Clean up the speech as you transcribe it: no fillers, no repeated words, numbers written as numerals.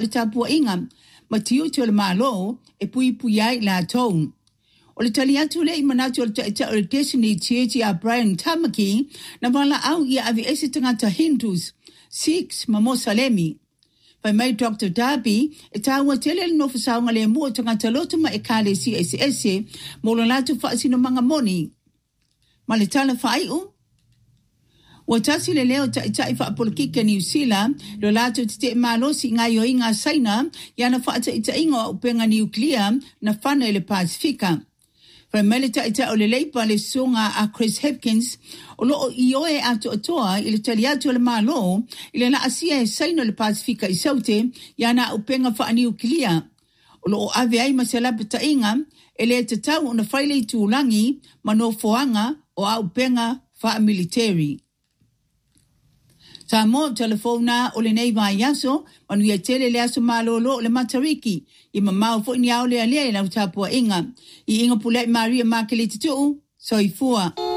le tapua inga ma tiu te le malo e pui ai la tau. O le tali atu le imanatu o le Destiny Church a Brian Tamaki na wala au ia avi ese tangata Hindus, Sikhs, Mamosalemi. Pai mai Dr. Darby e taua tele le nofa saunga le mua tangata lotu ma e kale CSS mo lo latu whaasino manga moni. Ma le tala whaiu? Wa tasi le leo tai whaapolokika New Zealand lo latu te malosi ngai o inga saina yana whaata inga upenga nuclear na whana le Pasifika. Pai mai le tai o le leipa le sunga a Chris Hopkins o lo i oe atu atoa i le tali atu le malo i le na asia e saino le Pasifika i saute yana upenga wha nuclear. O lo o ave ai masela pata inga e le te tau o na whaile i tūlangi mano foanga o a upenga wha military. Sa mo telefona o le nei vai yaso manu ia tele le aso malolo le matariki i mamau fo ni au le ale la utapua inga i inga pulai Maria Makeliti tu soifua.